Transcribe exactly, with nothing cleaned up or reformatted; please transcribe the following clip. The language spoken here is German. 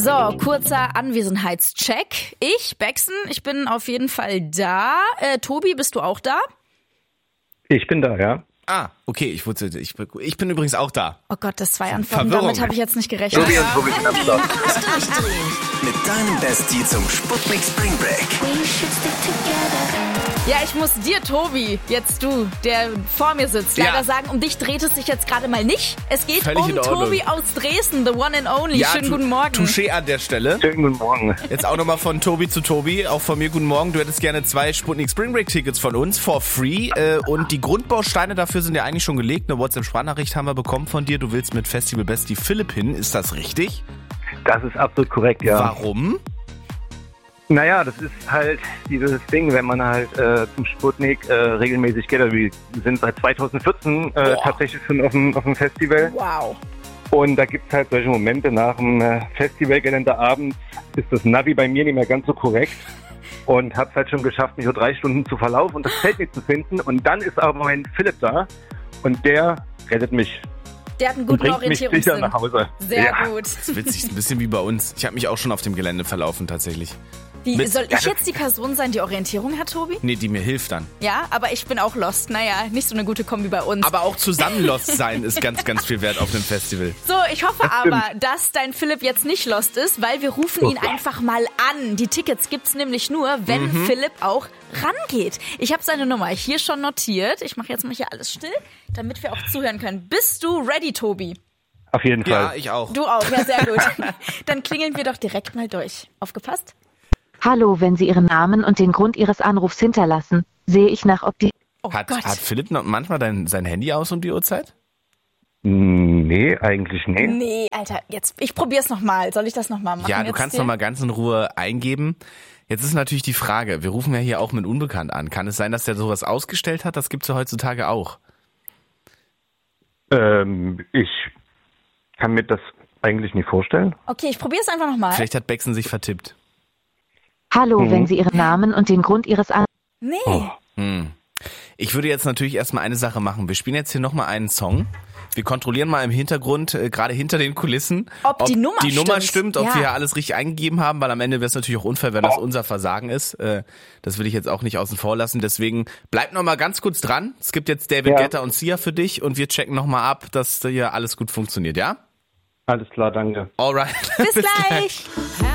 So, kurzer Anwesenheitscheck. Ich, Baxen, ich bin auf jeden Fall da. Äh, Tobi, bist du auch da? Ich bin da, ja. Ah, okay, ich wusste, ich, ich bin übrigens auch da. Oh Gott, das zwei Antworten, Verwirrung. damit habe ich jetzt nicht gerechnet. Tobi und Tobi sind am Start. Durchdrehen. Mit deinem Bestie zum Sputnik Spring Break. Ja, ich muss dir, Tobi, jetzt du, der vor mir sitzt, Ja. leider sagen, um dich dreht es sich jetzt gerade mal nicht. Es geht Völlig um in Ordnung. Tobi aus Dresden, the one and only. Ja, Schönen tu- guten Morgen. Touché an der Stelle. Schönen guten Morgen. Jetzt auch nochmal von Tobi zu Tobi, auch von mir guten Morgen. Du hättest gerne zwei Sputnik Spring Break Tickets von uns for free äh, und die Grundbausteine dafür sind ja eigentlich schon gelegt. Eine WhatsApp-Sprachnachricht haben wir bekommen von dir. Du willst mit Festival Bestie Philipp hin, ist das richtig? Das ist absolut korrekt, ja. Warum? Naja, das ist halt dieses Ding, wenn man halt äh, zum Sputnik äh, regelmäßig geht. Also wir sind seit zweitausendvierzehn äh, Boah. tatsächlich schon auf dem, auf dem Festival. Wow. Und da gibt es halt solche Momente nach dem äh, Festivalgelände abends, ist das Navi bei mir nicht mehr ganz so korrekt. Und hab's halt schon geschafft, mich so drei Stunden zu verlaufen und das Zelt nicht zu finden. Und dann ist aber mein Philipp da und der rettet mich. Der hat einen Und guten bringt mich sicher Orientierungssinn. nach Hause. Sehr Ja. gut. Das ist witzig, ein bisschen wie bei uns. Ich habe mich auch schon auf dem Gelände verlaufen tatsächlich. Wie, Mit- soll ich jetzt die Person sein, die Orientierung hat, Tobi? Nee, die mir hilft dann. Ja, aber ich bin auch lost. Naja, nicht so eine gute Kombi bei uns. Aber auch zusammen lost sein ist ganz, ganz viel wert auf einem Festival. So, ich hoffe aber, dass dein Philipp jetzt nicht lost ist, weil wir rufen ihn einfach mal an. Die Tickets gibt's nämlich nur, wenn Mhm. Philipp auch rangeht. Ich habe seine Nummer hier schon notiert. Ich mache jetzt mal hier alles still, damit wir auch zuhören können. Bist du ready, Tobi? Auf jeden Ja, Fall. ich auch. Du auch, ja, sehr gut. Dann klingeln wir doch direkt mal durch. Aufgepasst? Hallo, wenn Sie Ihren Namen und den Grund Ihres Anrufs hinterlassen, sehe ich nach, ob die... Oh Hat, Gott. hat Philipp noch manchmal dein, sein Handy aus um die Uhrzeit? Nee, eigentlich nicht. Nee, Alter, jetzt, ich probier's nochmal. Soll ich das nochmal machen? Ja, du jetzt kannst hier? noch mal ganz in Ruhe eingeben. Jetzt ist natürlich die Frage, wir rufen ja hier auch mit Unbekannt an. Kann es sein, dass der sowas ausgestellt hat? Das gibt's ja heutzutage auch. Ähm, ich kann mir das eigentlich nicht vorstellen. Okay, ich probier's einfach nochmal. Vielleicht hat Bexen sich vertippt. Hallo, Mhm. wenn Sie Ihren Namen und den Grund Ihres Anrufs... Nee. Hm. Ich würde jetzt natürlich erstmal eine Sache machen. Wir spielen jetzt hier nochmal einen Song. Wir kontrollieren mal im Hintergrund, äh, gerade hinter den Kulissen, Ob die Nummer die Nummer stimmt. stimmt, ob Ja. wir hier alles richtig eingegeben haben, weil am Ende wäre es natürlich auch unfair, wenn das unser Versagen ist. Äh, das will ich jetzt auch nicht außen vor lassen. Deswegen bleib noch mal ganz kurz dran. Es gibt jetzt David Ja. Guetta und Sia für dich und wir checken noch mal ab, dass hier alles gut funktioniert, ja? Alles klar, danke. Alright. Bis gleich.